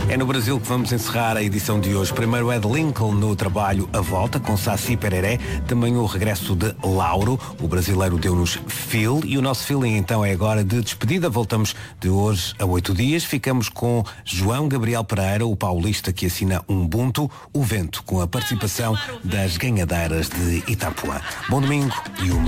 É no Brasil que vamos encerrar a edição de hoje. Primeiro Ed Lincoln no trabalho A Volta, com Saci Pereré. Também o regresso de Lauro. O brasileiro deu-nos Phil. E o nosso feeling então é agora de despedida. Voltamos de hoje a 8 dias. Ficamos com João Gabriel Pereira, o paulista que assina Ubuntu, O Vento, com a participação das ganhadeiras de Itapuã. Bom domingo e uma